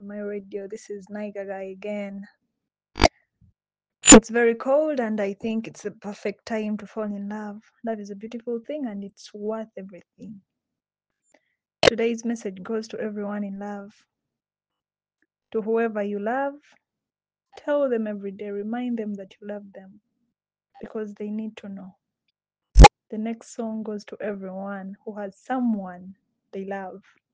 to my radio. This is Naigaga again. It's very cold, and I think it's the perfect time to fall in love. Love is a beautiful thing, and it's worth everything. Today's message goes to everyone in love. To whoever you love, tell them every day, remind them that you love them, because they need to know. The next song goes to everyone who has someone they love.